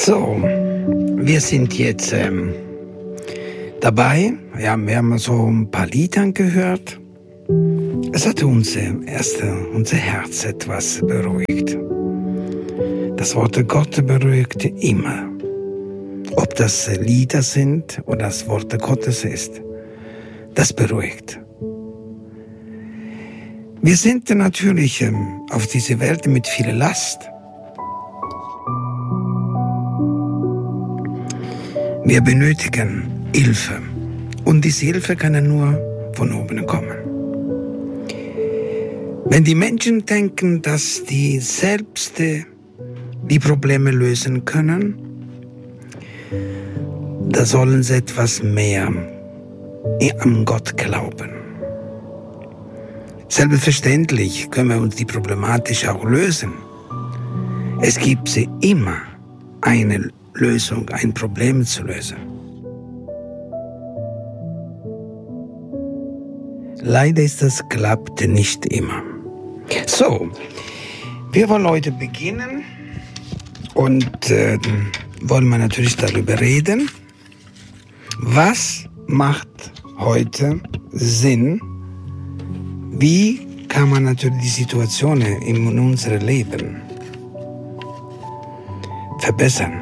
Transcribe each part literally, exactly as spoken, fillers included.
So, wir sind jetzt ähm, dabei. Ja, wir haben so ein paar Lieder gehört. Es hat unser, erste, unser Herz etwas beruhigt. Das Wort Gott beruhigt immer. Ob das Lieder sind oder das Wort Gottes ist, das beruhigt. Wir sind natürlich ähm, auf dieser Welt mit viel Last. Wir benötigen Hilfe. Und diese Hilfe kann nur von oben kommen. Wenn die Menschen denken, dass die selbst die Probleme lösen können, da sollen sie etwas mehr an Gott glauben. Selbstverständlich können wir uns die Problematik auch lösen. Es gibt sie immer eine Lösung, ein Problem zu lösen. Leider ist das klappt nicht immer. So, wir wollen heute beginnen und äh, wollen wir natürlich darüber reden, was macht heute Sinn, wie kann man natürlich die Situation in unserem Leben verbessern.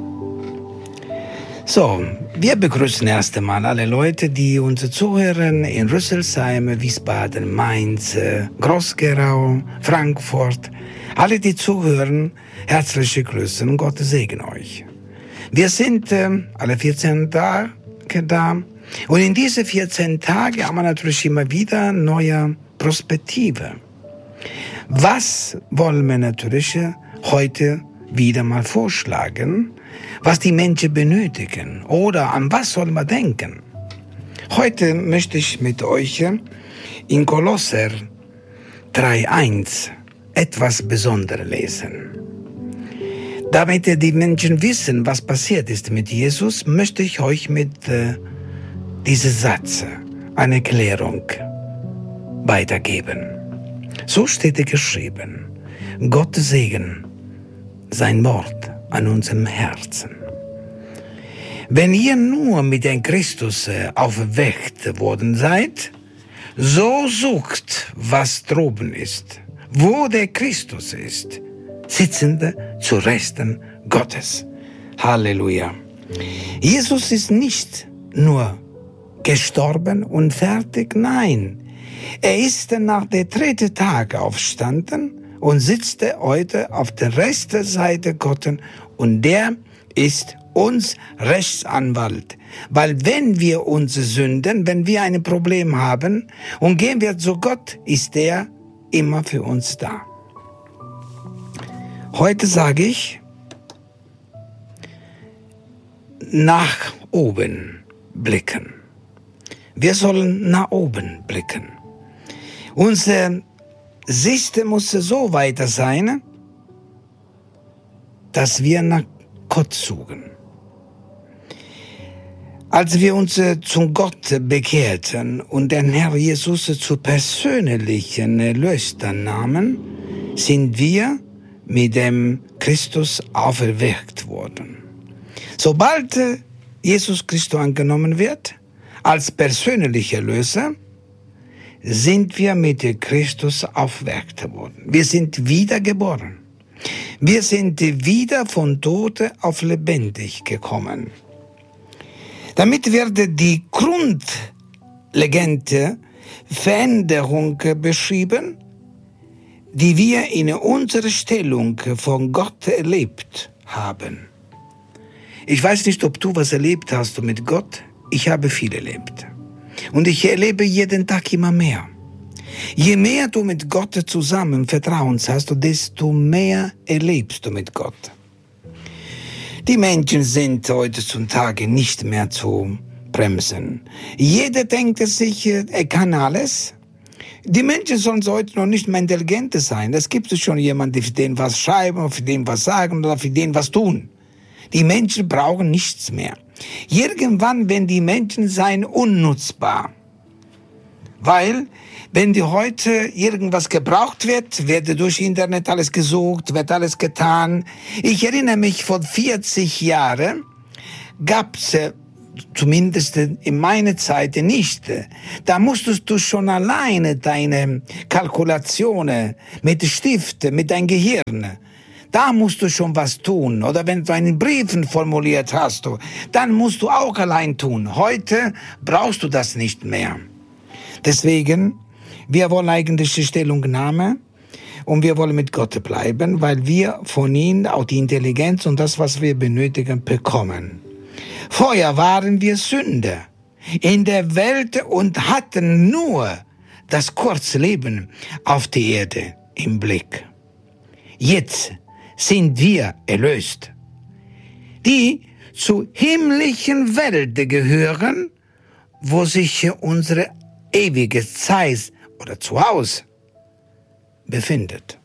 So, wir begrüßen erst einmal alle Leute, die uns zuhören in Rüsselsheim, Wiesbaden, Mainz, Groß-Gerau, Frankfurt. Alle, die zuhören, herzliche Grüße und Gott segne euch. Wir sind äh, alle vierzehn Tage da und in diese vierzehn Tage haben wir natürlich immer wieder neue Perspektive. Was wollen wir natürlich heute wieder mal vorschlagen, was die Menschen benötigen oder an was soll man denken? Heute möchte ich mit euch in Kolosser drei eins etwas Besonderes lesen. Damit die Menschen wissen, was passiert ist mit Jesus, möchte ich euch mit äh, diesem Satz eine Erklärung weitergeben. So steht es geschrieben: Gott Segen sein Wort an unserem Herzen. Wenn ihr nur mit dem Christus auferweckt worden seid, so sucht, was droben ist, wo der Christus ist, sitzende zu Rechten Gottes. Halleluja. Jesus ist nicht nur gestorben und fertig, nein. Er ist nach dem dritten Tag aufgestanden und sitzt heute auf der rechten Seite Gottes und der ist uns Rechtsanwalt. Weil wenn wir unsere Sünden, wenn wir ein Problem haben und gehen wir zu Gott, ist er immer für uns da. Heute sage ich, nach oben blicken. Wir sollen nach oben blicken. Unser Sicht muss so weiter sein, dass wir nach Gott suchen. Als wir uns zu Gott bekehrten und den Herr Jesus zu persönlichen Erlöser nahmen, sind wir mit dem Christus auferweckt worden. Sobald Jesus Christus angenommen wird, als persönlicher Erlöser, sind wir mit Christus auferweckt worden. Wir sind wiedergeboren. Wir sind wieder von Toten auf lebendig gekommen. Damit wird die grundlegende Veränderung beschrieben, die wir in unserer Stellung von Gott erlebt haben. Ich weiß nicht, ob du was erlebt hast mit Gott. Ich habe viel erlebt. Und ich erlebe jeden Tag immer mehr. Je mehr du mit Gott zusammen Vertrauen hast, desto mehr erlebst du mit Gott. Die Menschen sind heutzutage nicht mehr zu bremsen. Jeder denkt sich, er kann alles. Die Menschen sollen heute noch nicht mehr intelligent sein. Es gibt schon jemanden, für den was schreiben, für den was sagen oder für den was tun. Die Menschen brauchen nichts mehr. Irgendwann werden die Menschen sein unnutzbar. Weil, wenn dir heute irgendwas gebraucht wird, wird durch Internet alles gesucht, wird alles getan. Ich erinnere mich, vor vierzig Jahren gab's zumindest in meiner Zeit nicht. Da musstest du schon alleine deine Kalkulationen mit Stift, mit deinem Gehirn, da musst du schon was tun. Oder wenn du einen Briefen formuliert hast, dann musst du auch allein tun. Heute brauchst du das nicht mehr. Deswegen, wir wollen eigentlich die Stellungnahme und wir wollen mit Gott bleiben, weil wir von ihm auch die Intelligenz und das, was wir benötigen, bekommen. Vorher waren wir Sünder in der Welt und hatten nur das kurze Leben auf der Erde im Blick. Jetzt sind wir erlöst, die zur himmlischen Welt gehören, wo sich unsere ewige Zeit oder Zuhause befindet.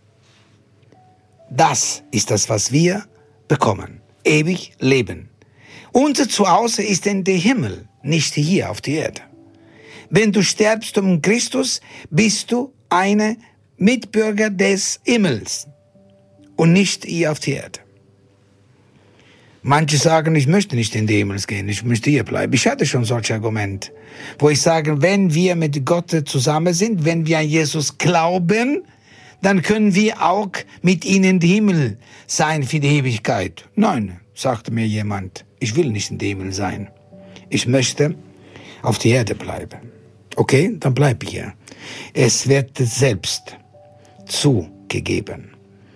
Das ist das, was wir bekommen. Ewig Leben. Unser Zuhause ist in der Himmel, nicht hier auf der Erde. Wenn du stirbst um Christus, bist du eine Mitbürger des Himmels und nicht hier auf der Erde. Manche sagen, ich möchte nicht in den Himmel gehen, ich möchte hier bleiben. Ich hatte schon solche Argumente, wo ich sage, wenn wir mit Gott zusammen sind, wenn wir an Jesus glauben, dann können wir auch mit ihnen im Himmel sein für die Ewigkeit. Nein, sagte mir jemand, ich will nicht in dem Himmel sein. Ich möchte auf der Erde bleiben. Okay, dann bleib hier. Es wird selbst zugegeben.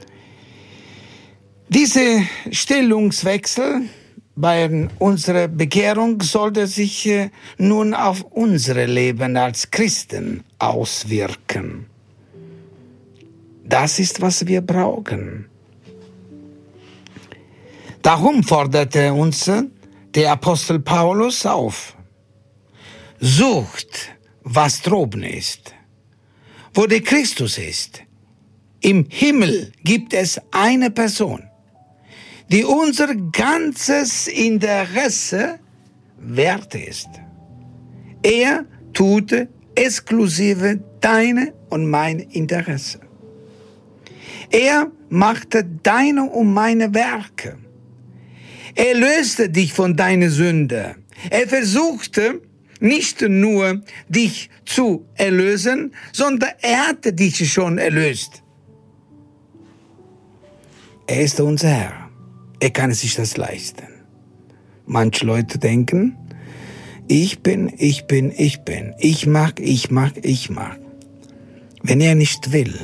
Diese Stellungswechsel bei unserer Bekehrung sollte sich nun auf unser Leben als Christen auswirken. Das ist, was wir brauchen. Darum forderte uns der Apostel Paulus auf. Sucht, was droben ist, wo der Christus ist. Im Himmel gibt es eine Person, die unser ganzes Interesse wert ist. Er tut exklusive deine und mein Interesse. Er machte deine und meine Werke. Er löste dich von deiner Sünde. Er versuchte nicht nur dich zu erlösen, sondern er hatte dich schon erlöst. Er ist unser Herr. Er kann sich das leisten. Manche Leute denken, ich bin, ich bin, ich bin. Ich mag, ich mag, ich mag. Wenn er nicht will,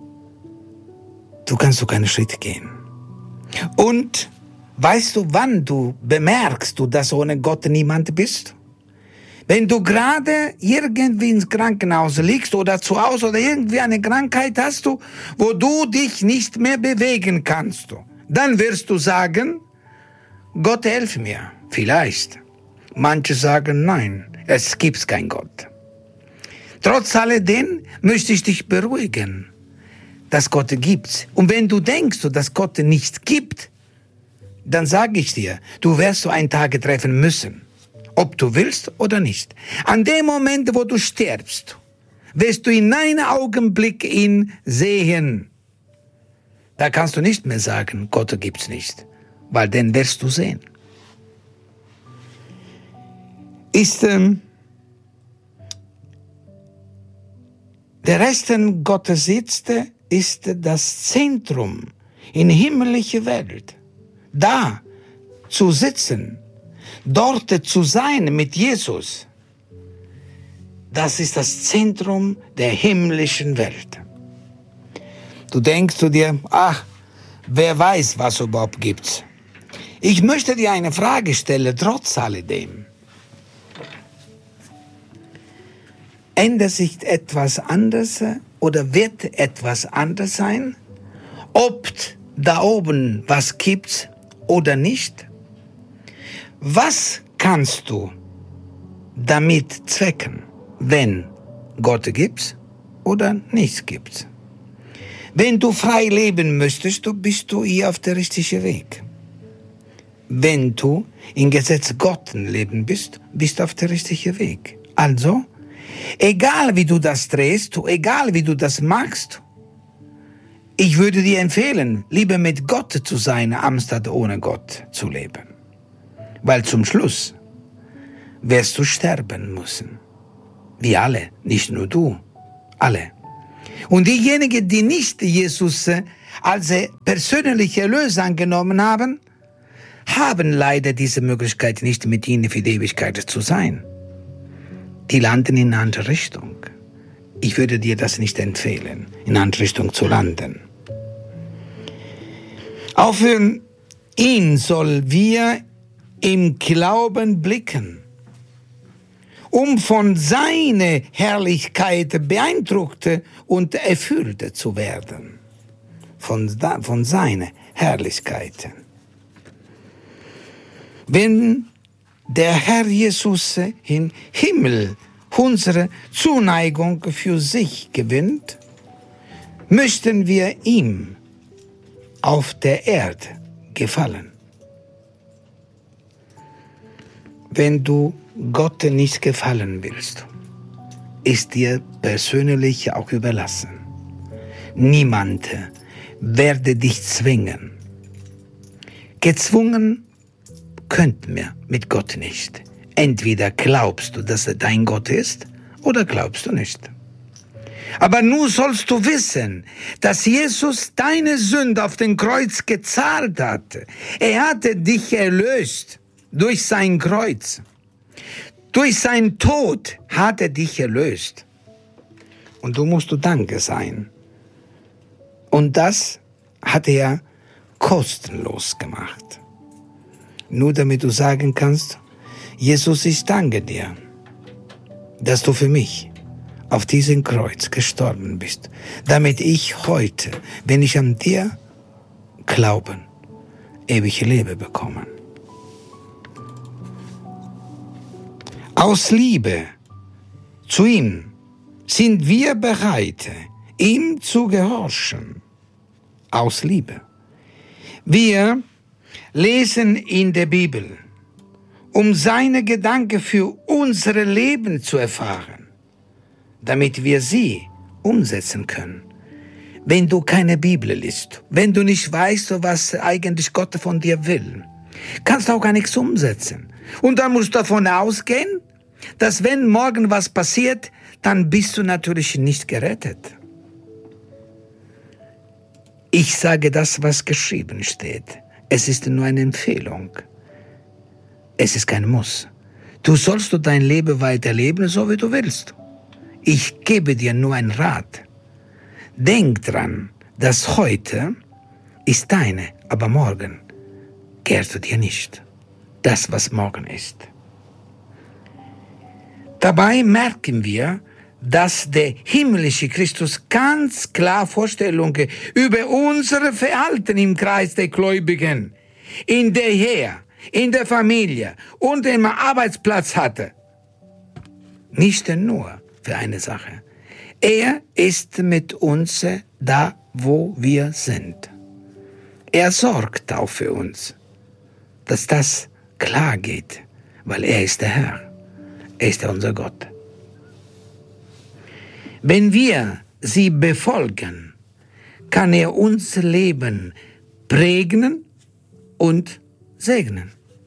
du kannst du keinen Schritt gehen. Und weißt du, wann du bemerkst, du, dass ohne Gott niemand bist? Wenn du gerade irgendwie ins Krankenhaus liegst oder zu Hause oder irgendwie eine Krankheit hast, du, wo du dich nicht mehr bewegen kannst, du, dann wirst du sagen, Gott helf mir. Vielleicht. Manche sagen, nein, es gibt keinen Gott. Trotz alledem möchte ich dich beruhigen, dass Gott gibt. Und wenn du denkst, dass Gott nicht gibt, dann sage ich dir, du wirst so einen Tag treffen müssen, ob du willst oder nicht. An dem Moment, wo du stirbst, wirst du in einem Augenblick ihn sehen. Da kannst du nicht mehr sagen, Gott gibt's nicht, weil den wirst du sehen. Ist ähm, der Rest Gottes sitzt, ist das Zentrum in himmlischer Welt. Da zu sitzen, dort zu sein mit Jesus, das ist das Zentrum der himmlischen Welt. Du denkst zu dir, ach, wer weiß, was es überhaupt gibt. Ich möchte dir eine Frage stellen, trotz alledem. Ändert sich etwas anders oder wird etwas anders sein? Ob da oben was gibt oder nicht? Was kannst du damit zwecken, wenn Gott gibt oder nichts gibt? Wenn du frei leben möchtest, bist du hier auf der richtigen Weg. Wenn du im Gesetz Gottes leben bist, bist du auf der richtigen Weg. Also Egal wie du das drehst, egal wie du das machst, ich würde dir empfehlen, lieber mit Gott zu sein, anstatt ohne Gott zu leben. Weil zum Schluss wirst du sterben müssen. Wir alle, nicht nur du, alle. Und diejenigen, die nicht Jesus als persönliche Erlöser angenommen haben, haben leider diese Möglichkeit nicht, mit ihnen für die Ewigkeit zu sein. Die landen in eine andere Richtung. Ich würde dir das nicht empfehlen, in eine andere Richtung zu landen. Auf ihn sollen wir im Glauben blicken, um von seiner Herrlichkeit beeindruckt und erfüllt zu werden. Von, von seiner Herrlichkeit. Wenn der Herr Jesus im Himmel unsere Zuneigung für sich gewinnt, möchten wir ihm auf der Erde gefallen. Wenn du Gott nicht gefallen willst, ist dir persönlich auch überlassen. Niemand werde dich zwingen. Gezwungen könnten wir mit Gott nicht. Entweder glaubst du, dass er dein Gott ist, oder glaubst du nicht. Aber nun sollst du wissen, dass Jesus deine Sünde auf dem Kreuz gezahlt hat. Er hatte dich erlöst durch sein Kreuz. Durch seinen Tod hat er dich erlöst. Und du musst du Danke sein. Und das hat er kostenlos gemacht. Nur damit du sagen kannst, Jesus, ich danke dir, dass du für mich auf diesem Kreuz gestorben bist, damit ich heute, wenn ich an dir glaube, ewige Leben bekomme. Aus Liebe zu ihm sind wir bereit, ihm zu gehorchen. Aus Liebe. Wir lesen in der Bibel, um seine Gedanken für unser Leben zu erfahren, damit wir sie umsetzen können. Wenn du keine Bibel liest, wenn du nicht weißt, was eigentlich Gott von dir will, kannst du auch gar nichts umsetzen. Und dann musst du davon ausgehen, dass wenn morgen was passiert, dann bist du natürlich nicht gerettet. Ich sage das, was geschrieben steht. Es ist nur eine Empfehlung. Es ist kein Muss. Du sollst du dein Leben weiterleben, so wie du willst. Ich gebe dir nur einen Rat. Denk dran, dass heute ist deine, aber morgen gehört du dir nicht. Das, was morgen ist. Dabei merken wir, dass der himmlische Christus ganz klar Vorstellungen über unser Verhalten im Kreis der Gläubigen, in der Ehe, in der Familie und im Arbeitsplatz hatte. Nicht nur für eine Sache. Er ist mit uns da, wo wir sind. Er sorgt auch für uns, dass das klar geht, weil er ist der Herr. Er ist unser Gott. Wenn wir sie befolgen, kann er unser Leben prägen und segnen.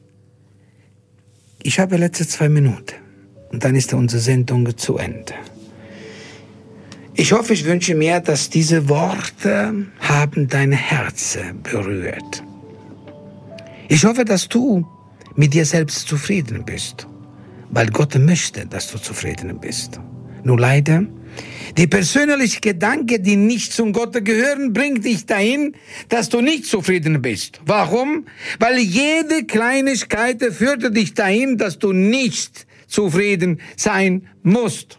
Ich habe letzte zwei Minuten und dann ist unsere Sendung zu Ende. Ich hoffe, ich wünsche mir, dass diese Worte haben dein Herz berührt. Ich hoffe, dass du mit dir selbst zufrieden bist, weil Gott möchte, dass du zufrieden bist. Nur leider, die persönlichen Gedanken, die nicht zum Gott gehören, bringt dich dahin, dass du nicht zufrieden bist. Warum? Weil jede Kleinigkeit führt dich dahin, dass du nicht zufrieden sein musst.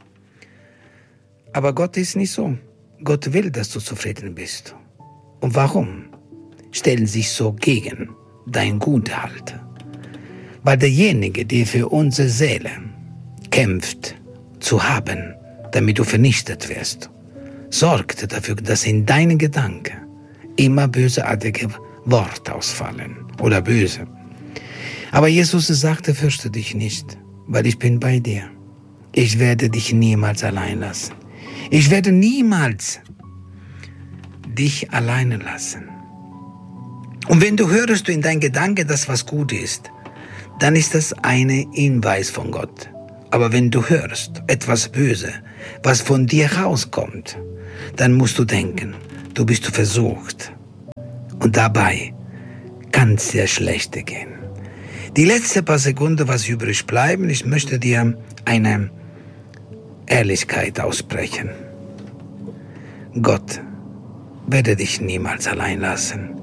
Aber Gott ist nicht so. Gott will, dass du zufrieden bist. Und warum stellen sich so gegen dein Guthalten? Weil derjenige, der für unsere Seele kämpft, zu haben, damit du vernichtet wirst, sorgt dafür, dass in deinen Gedanken immer bösartige Worte ausfallen oder böse. Aber Jesus sagte, fürchte dich nicht, weil ich bin bei dir. Ich werde dich niemals allein lassen. Ich werde niemals dich alleine lassen. Und wenn du hörst in dein Gedanke, dass was gut ist, dann ist das ein Hinweis von Gott. Aber wenn du hörst etwas Böse, was von dir rauskommt, dann musst du denken, du bist versucht. Und dabei kann es sehr schlecht gehen. Die letzte paar Sekunden, was übrig bleiben, ich möchte dir eine Ehrlichkeit aussprechen. Gott werde dich niemals allein lassen.